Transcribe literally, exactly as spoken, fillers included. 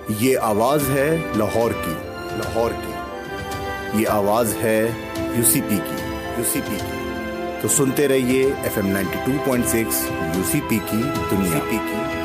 ये आवाज है लाहौर की, लाहौर की। ये आवाज है यूसीपी की, यूसीपी की। तो सुनते रहिए F M ninety two point six UCP की दुनिया की।